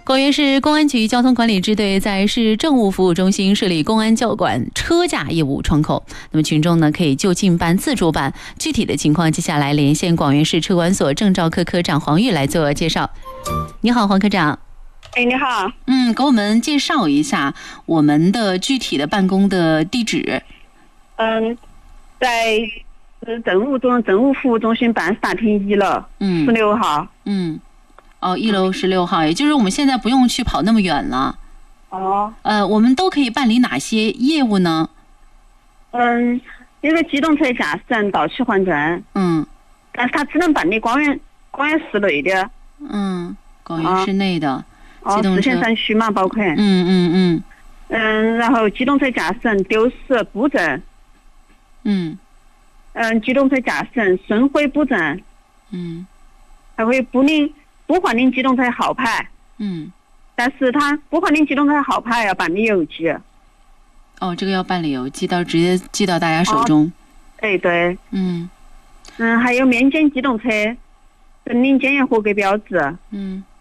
广元市公安局交通管理支队在市政务服务中心设立公安交管车驾业务窗口，那么群众呢可以就近办、自助办。具体的情况，接下来连线广元市车管所证照科科长黄玉来做介绍。你好，黄科长。 你好。 给我们介绍一下我们的具体的办公的地址。 在政务服务中心办事大厅1楼，16号。 1楼16号，也就是我们现在不用去跑那么远了。我们都可以办理哪些业务呢？ 一个机动车驾驶证到期换证。但是它只能办理广元市内的。 广元市内的。 4线3区嘛，包括。然后机动车驾驶证丢失补证。机动车驾驶证损毁补证。还会不换领机动车号牌。但是他不换领机动车号牌要办理邮寄。 这个要办理邮寄，直接寄到大家手中。 对。还有面检机动车申领检验合格标志。